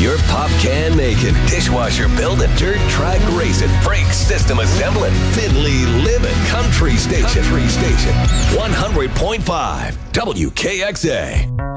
You're pop can making, dishwasher building, dirt track racing, brake system assembling, Finley living, country station. 100.5 WKXA.